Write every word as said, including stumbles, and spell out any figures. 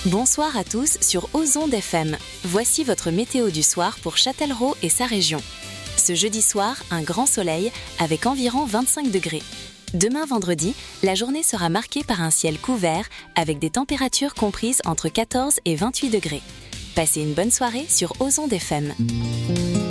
Bonsoir à tous sur Ozonde F M. Voici votre météo du soir pour Châtellerault et sa région. Ce jeudi soir, un grand soleil avec environ vingt-cinq degrés. Demain vendredi, la journée sera marquée par un ciel couvert avec des températures comprises entre quatorze et vingt-huit degrés. Passez une bonne soirée sur Ozonde F M.